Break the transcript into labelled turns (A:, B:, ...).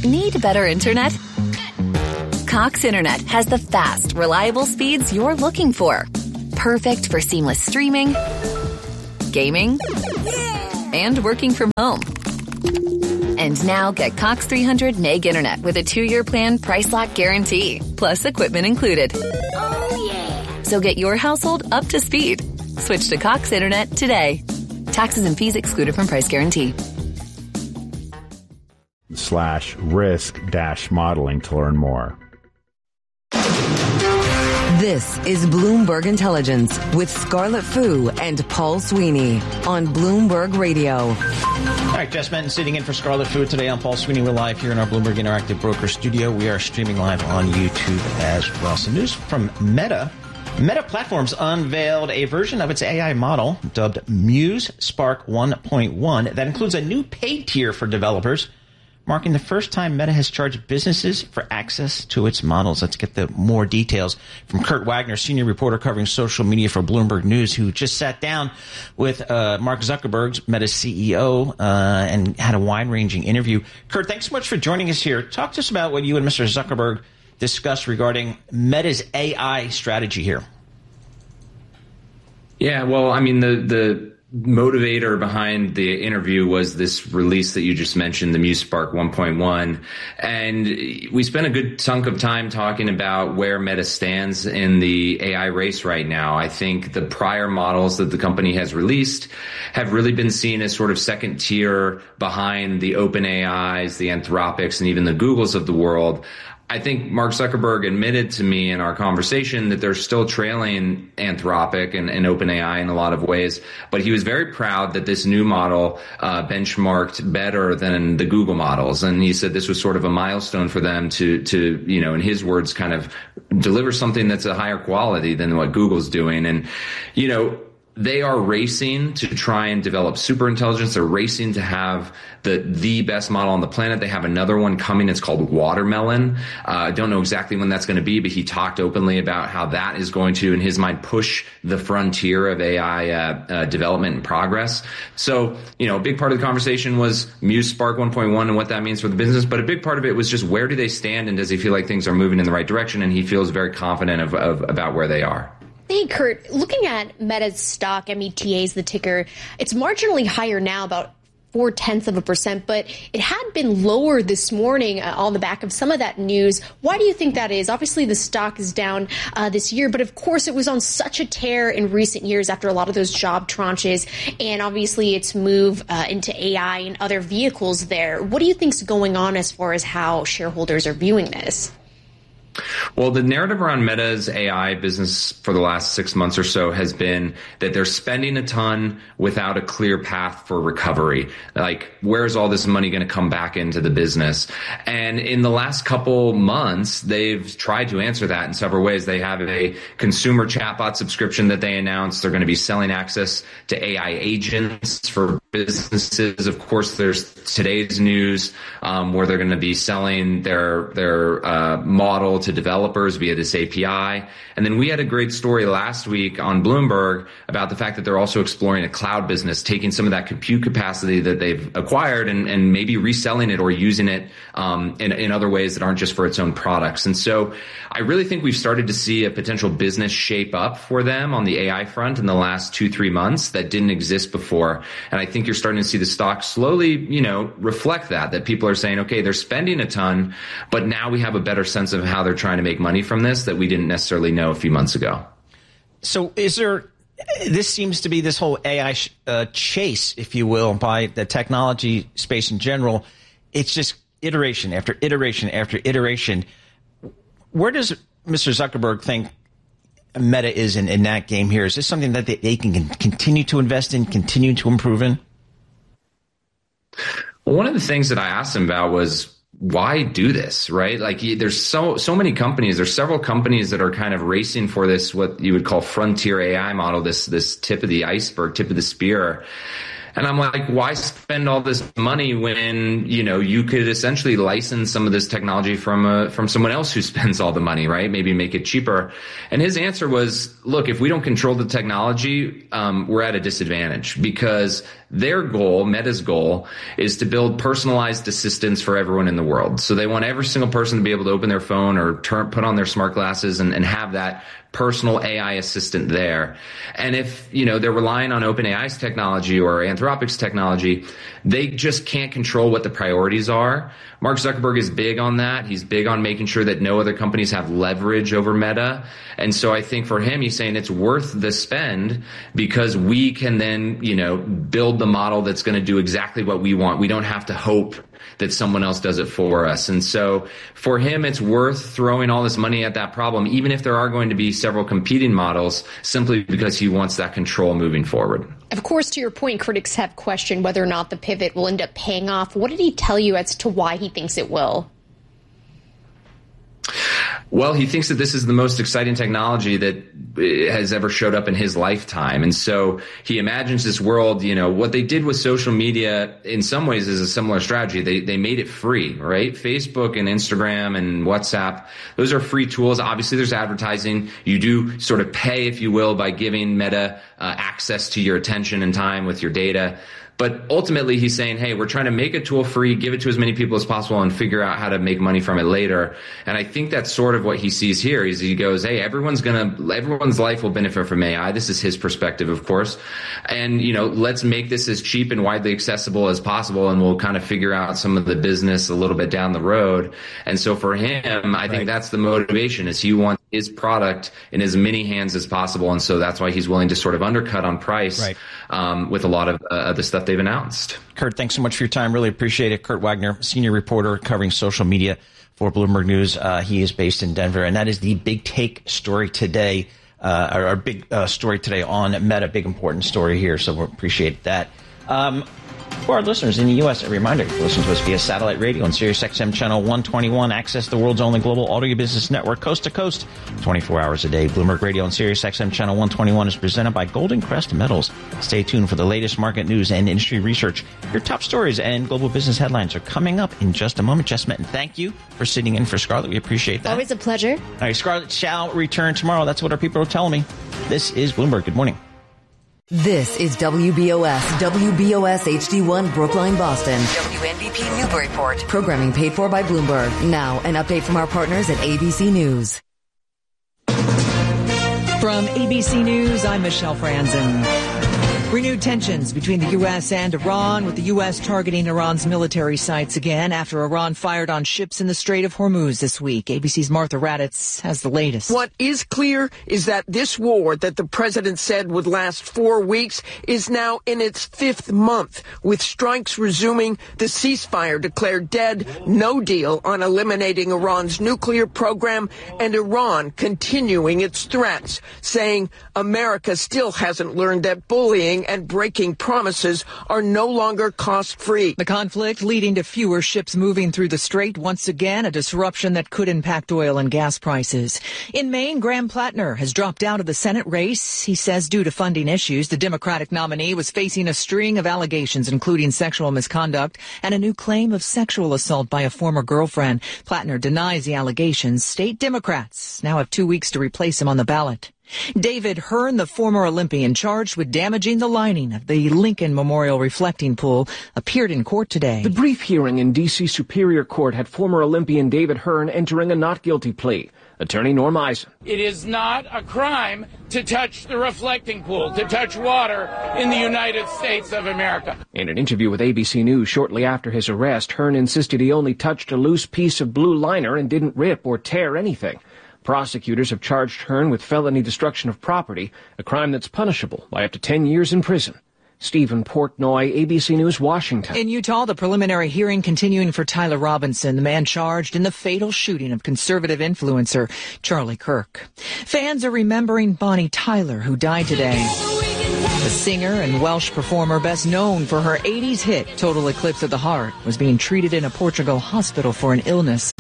A: Need better internet? Cox Internet has the fast, reliable speeds you're looking for. Perfect for seamless streaming, gaming, and working from home. And now get Cox 300 meg internet with a 2-year plan price lock guarantee, plus equipment included.
B: Oh, yeah.
A: So get your household up to speed. Switch to Cox Internet today. Taxes and fees excluded from price guarantee.
C: /risk-modeling to learn more.
D: This is Bloomberg Intelligence with Scarlett Fu and Paul Sweeney on Bloomberg Radio.
E: All right, Jess Benton sitting in for Scarlett Fu today. I'm Paul Sweeney. We're live here in our Bloomberg Interactive Broker studio. We are streaming live on YouTube as well. Some news from Meta. Meta Platforms unveiled a version of its AI model dubbed Muse Spark 1.1 that includes a new paid tier for developers, marking the first time Meta has charged businesses for access to its models. Let's get the more details from Kurt Wagner, senior reporter covering social media for Bloomberg News, who just sat down with Mark Zuckerberg, Meta's CEO, and had a wide-ranging interview. Kurt, thanks so much for joining us here. Talk to us about what you and Mr. Zuckerberg discussed regarding Meta's AI strategy here.
F: Yeah, well, I mean, the motivator behind the interview was this release that you just mentioned, the Muse Spark 1.1. And we spent a good chunk of time talking about where Meta stands in the AI race right now. I think the prior models that the company has released have really been seen as sort of second tier behind the OpenAIs, the Anthropics, and even the Googles of the world. I think Mark Zuckerberg admitted to me in our conversation that they're still trailing Anthropic and OpenAI in a lot of ways, but he was very proud that this new model benchmarked better than the Google models. And he said this was sort of a milestone for them to you know, in his words, kind of deliver something that's a higher quality than what Google's doing. And, you know, they are racing to try and develop super intelligence. They're racing to have the best model on the planet. They have another one coming. It's called Watermelon. I don't know exactly when that's going to be, but he talked openly about how that is going to, in his mind, push the frontier of AI development and progress. So, you know, a big part of the conversation was Muse Spark 1.1 and what that means for the business. But a big part of it was just where do they stand and does he feel like things are moving in the right direction? And he feels very confident about where they are.
B: Hey, Kurt, looking at Meta's stock, META is the ticker, it's marginally higher now, about 0.4%, but it had been lower this morning on the back of some of that news. Why do you think that is? Obviously, the stock is down this year, but of course, it was on such a tear in recent years after a lot of those job tranches, and obviously its move into AI and other vehicles there. What do you think's going on as far as how shareholders are viewing this?
F: Well, the narrative around Meta's AI business for the last 6 months or so has been that they're spending a ton without a clear path for recovery. Like, where's all this money going to come back into the business? And in the last couple months, they've tried to answer that in several ways. They have a consumer chatbot subscription that they announced. They're going to be selling access to AI agents for businesses. Of course, there's today's news where they're going to be selling their model to developers via this API. And then we had a great story last week on Bloomberg about the fact that they're also exploring a cloud business, taking some of that compute capacity that they've acquired and maybe reselling it or using it in other ways that aren't just for its own products. And so I really think we've started to see a potential business shape up for them on the AI front in the last 2-3 months that didn't exist before. And I think you're starting to see the stock slowly, you know, reflect that people are saying, okay, they're spending a ton, but now we have a better sense of how they're trying to make money from this that we didn't necessarily know a few months ago.
E: So this seems to be this whole AI chase, if you will, by the technology space in general. It's just iteration after iteration after iteration. Where does Mr. Zuckerberg think Meta is in that game here? Is this something that they can continue to invest in, continue to improve in?
F: Well, one of the things that I asked him about was, why do this, right? Like, there's so many companies, there's several companies that are kind of racing for this, what you would call frontier AI model, this tip of the iceberg, tip of the spear. And I'm like, why spend all this money when, you know, you could essentially license some of this technology from someone else who spends all the money, right? Maybe make it cheaper. And his answer was, look, if we don't control the technology, we're at a disadvantage because Their goal, Meta's goal, is to build personalized assistants for everyone in the world. So they want every single person to be able to open their phone or put on their smart glasses and have that personal AI assistant there. And if, they're relying on OpenAI's technology or Anthropic's technology, they just can't control what the priorities are. Mark Zuckerberg is big on that. He's big on making sure that no other companies have leverage over Meta. And so I think for him, he's saying it's worth the spend because we can then, build the model that's going to do exactly what we want. We don't have to hope that someone else does it for us. And so for him, it's worth throwing all this money at that problem, even if there are going to be several competing models, simply because he wants that control moving forward.
B: Of course, to your point, critics have questioned whether or not the pivot will end up paying off. What did he tell you as to why he thinks it will?
F: Well, he thinks that this is the most exciting technology that has ever showed up in his lifetime. And so he imagines this world, what they did with social media in some ways is a similar strategy. They made it free, right? Facebook and Instagram and WhatsApp, those are free tools. Obviously, there's advertising. You do sort of pay, if you will, by giving Meta access to your attention and time with your data. But ultimately, he's saying, hey, we're trying to make a tool free, give it to as many people as possible, and figure out how to make money from it later. And I think that's sort of what he sees here. He goes, hey, everyone's life will benefit from AI. This is his perspective, of course. And, let's make this as cheap and widely accessible as possible, and we'll kind of figure out some of the business a little bit down the road. And so for him, I think that's the motivation, is he wants his product in as many hands as possible. And so that's why he's willing to sort of undercut on price with a lot of the stuff they've announced.
E: Kurt, thanks so much for your time. Really appreciate it. Kurt Wagner, senior reporter covering social media for Bloomberg News. He is based in Denver, and that is the big take story today, our big story today on Meta, big important story here. So we appreciate that. For our listeners in the U.S., a reminder, you listen to us via satellite radio on SiriusXM channel 121. Access the world's only global audio business network, coast to coast, 24 hours a day. Bloomberg Radio on SiriusXM channel 121 is presented by Golden Crest Metals. Stay tuned for the latest market news and industry research. Your top stories and global business headlines are coming up in just a moment. Jess Metton, thank you for sitting in for Scarlett. We appreciate that.
B: Always a pleasure.
E: All right, Scarlett shall return tomorrow. That's what our people are telling me. This is Bloomberg. Good morning.
D: This is WBOS HD1 Brookline, Boston. WNBP Newburyport. Programming paid for by Bloomberg. Now, an update from our partners at ABC News.
C: From ABC News, I'm Michelle Franzen. Renewed tensions between the U.S. and Iran, with the U.S. targeting Iran's military sites again after Iran fired on ships in the Strait of Hormuz this week. ABC's Martha Raddatz has the latest.
G: What is clear is that this war that the president said would last 4 weeks is now in its 5th month, with strikes resuming, the ceasefire declared dead, no deal on eliminating Iran's nuclear program, and Iran continuing its threats, saying America still hasn't learned that bullying and breaking promises are no longer cost-free.
C: The conflict leading to fewer ships moving through the strait, once again a disruption that could impact oil and gas prices. In Maine, Graham Plattner has dropped out of the Senate race. He says due to funding issues, the Democratic nominee was facing a string of allegations, including sexual misconduct and a new claim of sexual assault by a former girlfriend. Plattner denies the allegations. State Democrats now have 2 weeks to replace him on the ballot. David Hearn, the former Olympian charged with damaging the lining of the Lincoln Memorial reflecting pool, appeared in court today.
H: The brief hearing in D.C. Superior Court had former Olympian David Hearn entering a not guilty plea. Attorney Norm Eisen.
I: It is not a crime to touch the reflecting pool, to touch water in the United States of America.
H: In an interview with ABC News shortly after his arrest, Hearn insisted he only touched a loose piece of blue liner and didn't rip or tear anything. Prosecutors have charged Hearn with felony destruction of property, a crime that's punishable by up to 10 years in prison. Stephen Portnoy, ABC News, Washington.
C: In Utah, the preliminary hearing continuing for Tyler Robinson, the man charged in the fatal shooting of conservative influencer Charlie Kirk. Fans are remembering Bonnie Tyler, who died today. The singer and Welsh performer, best known for her 80s hit Total Eclipse of the Heart, was being treated in a Portugal hospital for an illness.